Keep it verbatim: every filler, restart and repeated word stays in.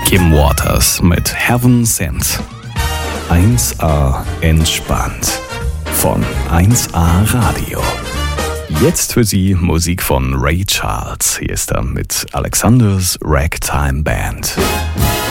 Kim Waters mit Heaven Sent. eins A entspannt von eins A Radio. Jetzt für Sie Musik von Ray Charles. Hier ist er mit Alexander's Ragtime Band.